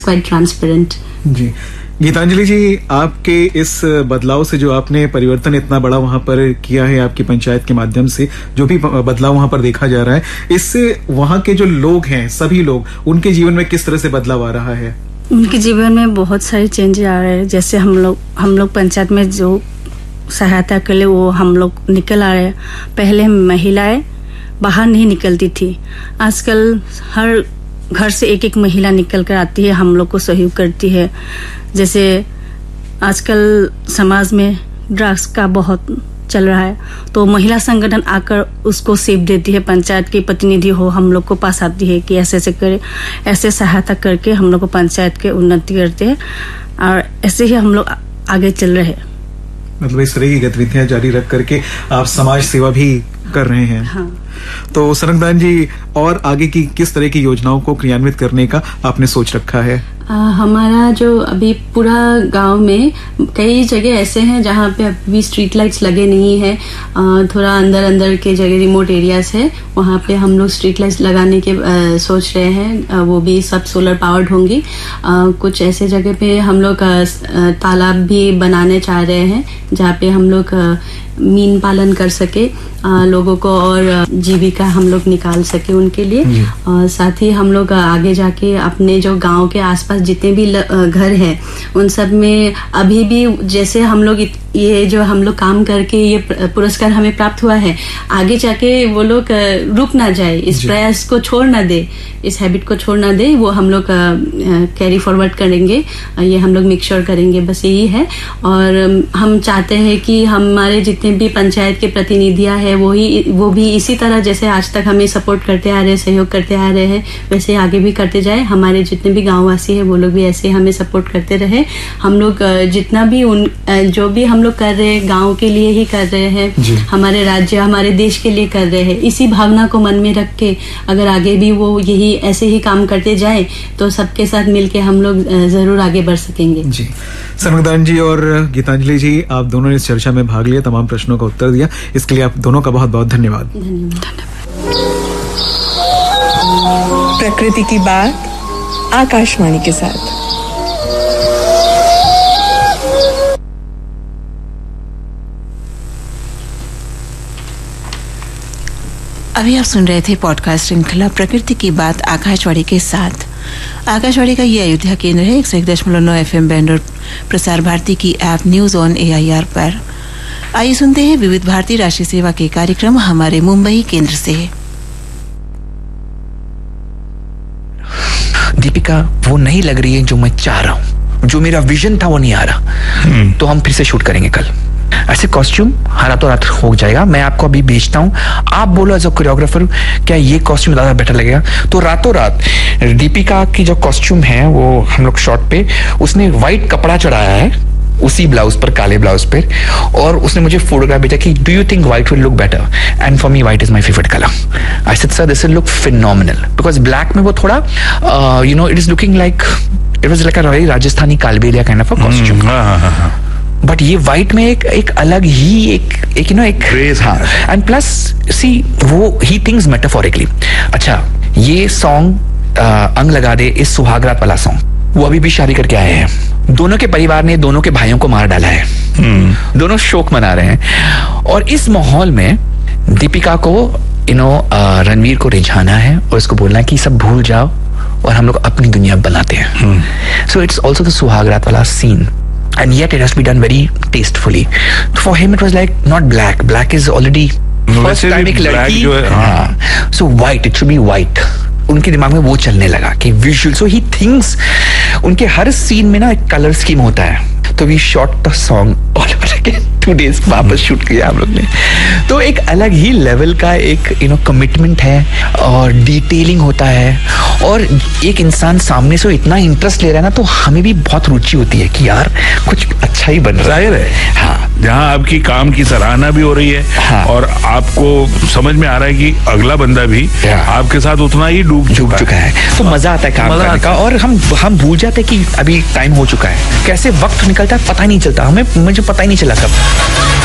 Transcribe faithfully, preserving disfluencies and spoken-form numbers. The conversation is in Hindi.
quite transparent. जी गीतांजलि जी, आपके इस बदलाव से जो आपने परिवर्तन इतना बड़ा वहां पर किया है आपकी पंचायत के माध्यम से, जो भी बदलाव वहां पर देखा जा रहा है, इससे वहां के जो लोग हैं, सभी लोग, उनके जीवन में किस तरह से बदलाव आ रहा है? उनके जीवन में बहुत सारे चेंजेस आ रहे हैं। जैसे हम लोग हम लोग पंचायत में जो सहायता के लिए वो हम लोग निकल आ रहे हैं। पहले महिलाएं बाहर नहीं निकलती थी, आजकल हर घर से एक एक महिला निकल कर आती है, हम लोग को सहयोग करती है। जैसे आजकल समाज में ड्रग्स का बहुत चल रहा है, तो महिला संगठन आकर उसको सेफ देती है। पंचायत के प्रतिनिधि हो हम लोग को पास आती है कि ऐसे ऐसे करे, ऐसे सहायता करके हम लोग को पंचायत के उन्नति करते हैं और ऐसे ही हम लोग आगे चल रहे हैं। मतलब इस तरह की गतिविधियां जारी रख करके आप समाज सेवा भी कर रहे हैं। हाँ। तो सरंगदान जी, और आगे की किस तरह की योजनाओं को क्रियान्वित करने का आपने सोच रखा है? आ, हमारा जो अभी पूरा गांव में कई जगह ऐसे हैं जहाँ पे अभी स्ट्रीट लाइट्स लगे नहीं है। आ, थोड़ा अंदर अंदर के जगह रिमोट एरियाज है, वहाँ पे हम लोग स्ट्रीट लाइट्स लगाने के आ, सोच रहे हैं। आ, वो भी सब सोलर पावर्ड होंगी। आ, कुछ ऐसे जगह पे हम लोग तालाब भी बनाने चाह रहे हैं जहाँ पे हम लोग मीन पालन कर सके, आ, लोगों को और जीविका हम लोग निकाल सके उनके लिए। और साथ ही हम लोग आगे जाके अपने जो गांव के आसपास जितने भी घर हैं उन सब में अभी भी जैसे हम लोग ये जो हम लोग काम करके ये पुरस्कार हमें प्राप्त हुआ है, आगे जाके वो लोग रुक ना जाए, इस प्रयास को छोड़ ना दे, इस हैबिट को छोड़ ना दे, वो हम लोग कैरी फॉरवर्ड करेंगे, ये हम लोग मेक श्योर करेंगे, बस यही है। और हम चाहते हैं कि हमारे जितने भी पंचायत के प्रतिनिधियां हैं वो ही वो भी इसी तरह जैसे आज तक हमें सपोर्ट करते आ रहे हैं, सहयोग करते आ रहे हैं, वैसे आगे भी करते जाए। हमारे जितने भी गाँव वासी है वो लोग भी ऐसे हमें सपोर्ट करते रहे। हम लोग जितना भी उन जो भी हम लोग कर रहे हैं गांव के लिए ही कर रहे हैं, हमारे राज्य हमारे देश के लिए कर रहे हैं। इसी भावना को मन में रख के अगर आगे भी वो यही ऐसे ही काम करते जाए तो सबके साथ मिलके हम लोग जरूर आगे बढ़ सकेंगे। जी सरंगदान जी और गीतांजलि जी, आप दोनों ने इस चर्चा में भाग लिया, तमाम प्रश्नों का उत्तर दिया, इसके लिए आप दोनों का बहुत बहुत धन्यवाद। प्रकृति की बात आकाशवाणी के साथ। अभी आप सुन रहे थे पॉडकास्ट श्रृंखला प्रकृति की बात आकाशवाणी के साथ। आकाशवाणी का ये अयोध्या केंद्र है, एक सौ एक दशमलव नौ एफ एम बैंड और प्रसार भारती की app news on A I R पर। आइए सुनते हैं विविध भारती राष्ट्रीय सेवा के कार्यक्रम हमारे मुंबई केंद्र से। दीपिका वो नहीं लग रही है जो मैं चाह रहा हूँ, जो मेरा विजन था वो नहीं आ रहा, तो हम फिर से शूट करेंगे कल। ऐसे कॉस्ट्यूम रातों रात हो जाएगा, मैं आपको अभी भेजता हूँ, आप बोलो एज अ कोरियोग्राफर क्या ये कॉस्ट्यूम ज्यादा बेटर लगेगा। तो रातों रात दीपिका की जो कॉस्ट्यूम है वो हम लोग शॉट पे उसने व्हाइट कपड़ा चढ़ाया है उसी ब्लाउज पर, काले ब्लाउज पर, और उसने मुझे फोटोग्राफ भेजा कि do you think white will look better, and for me white is my favourite colour. I said sir this will look phenomenal because black में वो थोड़ा you know it is looking like it was like a very Rajasthani Kalbelia kind of a costume, but ये व्हाइट में एक एक अलग ही एक एक यू नो एक क्रेज। हाँ, एंड प्लस सी वो ही थिंग्स मेटाफोरिकली। अच्छा, ये सॉन्ग अंग लगा दे इस सुहागरात वाला सॉन्ग, वो अभी भी शादी करके आए हैं, दोनों के परिवार ने दोनों के भाइयों को मार डाला है, hmm. दोनों शोक मना रहे हैं, और इस माहौल में दीपिका को यू नो रणवीर को रिझाना है और उसको बोलना है कि सब भूल जाओ और हम लोग अपनी दुनिया बनाते हैं। सो इट्स ऑल्सो द सुहागरात वाला scene, and yet it has to be done very tastefully. For him it was like not black, black is already first time एक लड़की, हाँ, so white, it should be white. उनके दिमाग में वो चलने लगा कि विजुअल, so he thinks उनके हर सीन में ना एक कलर स्कीम होता है। तो we shot the song all over again, two days वापस शूट किया हम लोग ने। तो एक अलग ही लेवल का एक यू नो कमिटमेंट है और डिटेलिंग होता है, और एक इंसान सामने से इतना इंटरेस्ट ले रहा है ना, तो हमें भी बहुत रुचि होती है कि यार कुछ अच्छा ही बन रहा है। जाहिर है, हाँ, जहाँ आपकी काम की सराहना भी हो रही है, हाँ, और आपको समझ में आ रहा है कि अगला बंदा भी आपके साथ उतना ही डूब डूब चुका है, तो मजा आता है काम करने का, और हम हम भूल जाते हैं कि अभी टाइम हो चुका है। कैसे वक्त निकलता है पता ही नहीं चलता, हमें मुझे पता ही नहीं चला कब।